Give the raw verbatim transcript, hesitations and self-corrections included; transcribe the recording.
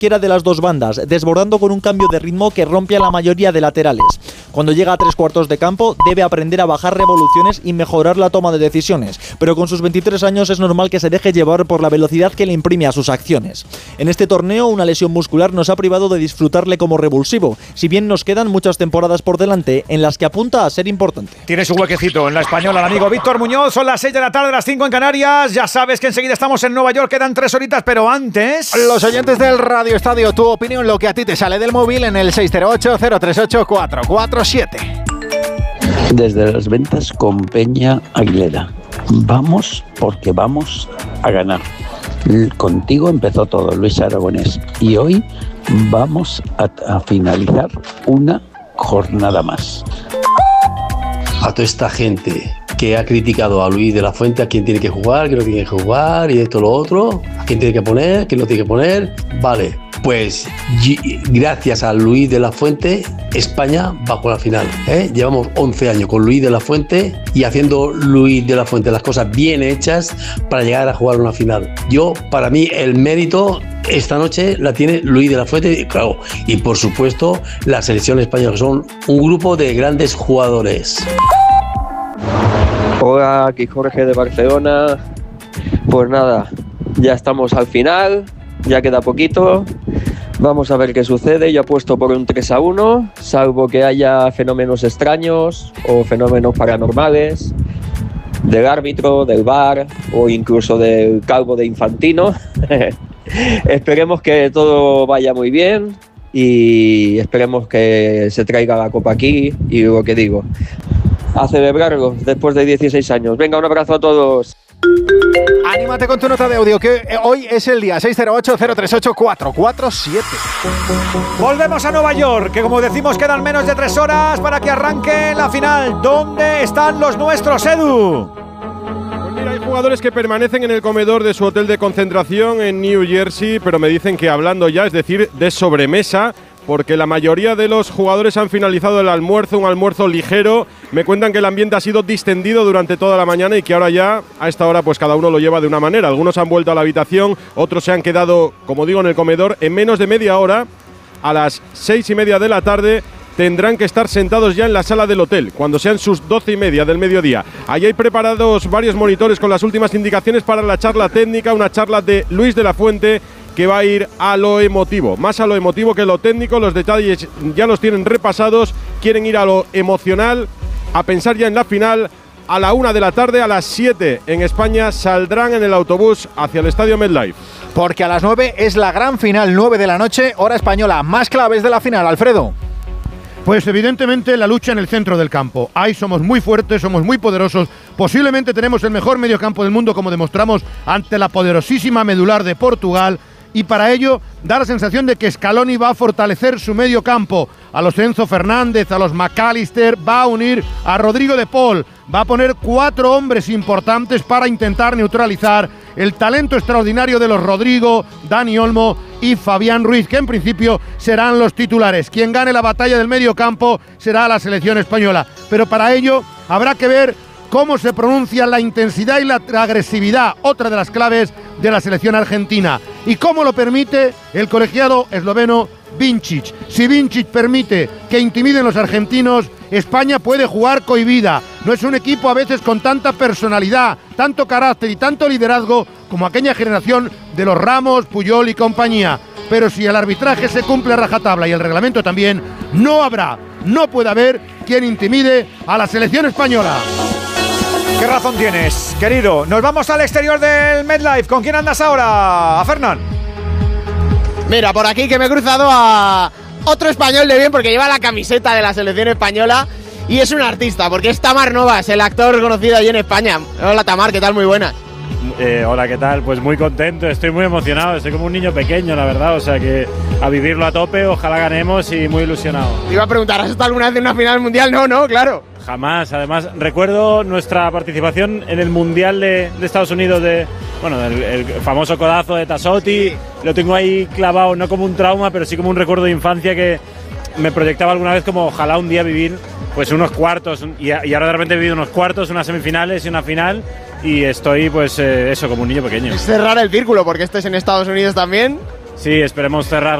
cualquiera de las dos bandas, desbordando con un cambio de ritmo que rompe a la mayoría de laterales. Cuando llega a tres cuartos de campo, debe aprender a bajar revoluciones y mejorar la toma de decisiones, pero con sus veintitrés años es normal que se deje llevar por la velocidad que le imprime a sus acciones. En este torneo, una lesión muscular nos ha privado de disfrutarle como revulsivo, si bien nos quedan muchas temporadas por delante en las que apunta a ser importante. Tiene su huequecito en la española el amigo Víctor Muñoz. Son las seis de la tarde, las cinco en Canarias. Ya sabes que enseguida estamos en Nueva York, quedan tres horitas, pero antes... Los oyentes del Radio Estadio, tu opinión, lo que a ti te sale del móvil en el seis cero ocho, cero tres ocho, cuatro cuatro siete. Desde las ventas con Peña Aguilera. Vamos porque vamos a ganar. Contigo empezó todo, Luis Aragonés. Y hoy vamos a, a finalizar una jornada más. A toda esta gente que ha criticado a Luis de la Fuente, a quién tiene que jugar, que no tiene que jugar y esto, lo otro, a quién tiene que poner, quién no tiene que poner. Vale, pues gracias a Luis de la Fuente, España va a la final. ¿eh? Llevamos once años con Luis de la Fuente y haciendo Luis de la Fuente las cosas bien hechas para llegar a jugar una final. Yo, para mí, el mérito esta noche la tiene Luis de la Fuente, claro, y por supuesto la selección española, que son un grupo de grandes jugadores. Hola, aquí Jorge de Barcelona. Pues nada, ya estamos al final, ya queda poquito. Vamos a ver qué sucede. Yo apuesto por un tres a uno, salvo que haya fenómenos extraños o fenómenos paranormales del árbitro, del V A R o incluso del calvo de Infantino. Esperemos que todo vaya muy bien y esperemos que se traiga la copa aquí y lo que digo, a celebrarlo después de dieciséis años. Venga, un abrazo a todos. Anímate con tu nota de audio, que hoy es el día. Seis cero ocho, cero tres ocho, cuatro cuatro siete. Volvemos a Nueva York, que como decimos quedan menos de tres horas para que arranque la final. ¿Dónde están los nuestros, Edu? Pues mira, hay jugadores que permanecen en el comedor de su hotel de concentración en New Jersey, pero me dicen que hablando ya, es decir, de sobremesa, porque la mayoría de los jugadores han finalizado el almuerzo, un almuerzo ligero. Me cuentan que el ambiente ha sido distendido durante toda la mañana y que ahora ya, a esta hora, pues cada uno lo lleva de una manera. Algunos han vuelto a la habitación, otros se han quedado, como digo, en el comedor. En menos de media hora, a las seis y media de la tarde, tendrán que estar sentados ya en la sala del hotel, cuando sean sus doce y media del mediodía. Allí hay preparados varios monitores con las últimas indicaciones para la charla técnica, una charla de Luis de la Fuente, que va a ir a lo emotivo, más a lo emotivo que lo técnico. Los detalles ya los tienen repasados, quieren ir a lo emocional, a pensar ya en la final. A la una de la tarde, a las siete en España, saldrán en el autobús hacia el estadio MetLife. Porque a las nueve es la gran final, nueve de la noche, hora española. Más claves de la final, Alfredo. Pues evidentemente la lucha en el centro del campo. Ahí somos muy fuertes, somos muy poderosos. Posiblemente tenemos el mejor mediocampo del mundo, como demostramos ante la poderosísima medular de Portugal. Y para ello da la sensación de que Scaloni va a fortalecer su medio campo. A los Enzo Fernández, a los McAllister, va a unir a Rodrigo de Paul. Va a poner cuatro hombres importantes para intentar neutralizar el talento extraordinario de los Rodrigo, Dani Olmo y Fabián Ruiz, que en principio serán los titulares. Quien gane la batalla del medio campo será la selección española. Pero para ello habrá que ver cómo se pronuncia la intensidad y la agresividad, otra de las claves de la selección argentina. Y cómo lo permite el colegiado esloveno Vincic. Si Vincic permite que intimiden los argentinos, España puede jugar cohibida. No es un equipo a veces con tanta personalidad, tanto carácter y tanto liderazgo como aquella generación de los Ramos, Puyol y compañía. Pero si el arbitraje se cumple a rajatabla y el reglamento también, no habrá, no puede haber quien intimide a la selección española. ¿Qué razón tienes, querido? Nos vamos al exterior del MetLife. ¿Con quién andas ahora, a Fernán? Mira, por aquí que me he cruzado a otro español de bien porque lleva la camiseta de la selección española y es un artista, porque es Tamar Novas, el actor conocido allí en España. Hola Tamar, ¿qué tal? Muy buenas. Eh, hola, ¿qué tal? Pues muy contento, estoy muy emocionado, estoy como un niño pequeño, la verdad, o sea que a vivirlo a tope, ojalá ganemos y muy ilusionado. Te iba a preguntar, ¿has estado alguna vez en una final mundial? No, no, claro. Jamás, además recuerdo nuestra participación en el Mundial de, de Estados Unidos, de, bueno, el, el famoso codazo de Tassotti, sí. Lo tengo ahí clavado, no como un trauma, pero sí como un recuerdo de infancia que me proyectaba alguna vez como ojalá un día vivir pues unos cuartos, y, y ahora de repente he vivido unos cuartos, unas semifinales y una final, y estoy pues eh, eso, como un niño pequeño. Es cerrar el círculo, porque estés en Estados Unidos también. Sí, esperemos cerrar